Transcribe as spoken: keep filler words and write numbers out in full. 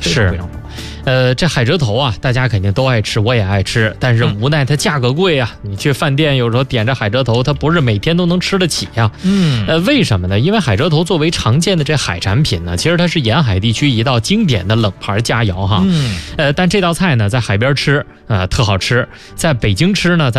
非常非常好。 呃，这海蜇头啊，大家肯定都爱吃，我也爱吃，但是无奈它价格贵啊。嗯、你去饭店有时候点着海蜇头，它不是每天都能吃得起呀。 嗯， 呃，为什么呢？因为海蜇头作为常见的这海产品呢，其实它是沿海地区一道经典的冷盘佳肴哈。 嗯， 呃，但这道菜呢，在海边吃，呃，特好吃；在北京吃呢，咱